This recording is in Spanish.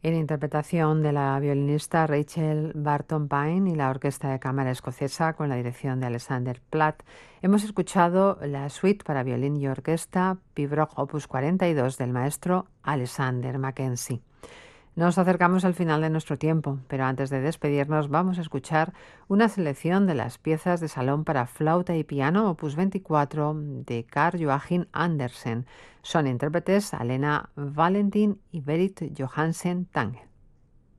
En interpretación de la violinista Rachel Barton Pine y la Orquesta de Cámara Escocesa con la dirección de Alexander Platt, hemos escuchado la suite para violín y orquesta Pibroch Opus 42 del maestro Alexander Mackenzie. Nos acercamos al final de nuestro tiempo, pero antes de despedirnos vamos a escuchar una selección de las piezas de salón para flauta y piano opus 24 de Carl Joachim Andersen. Son intérpretes Alena Valentin y Berit Johansen Tange.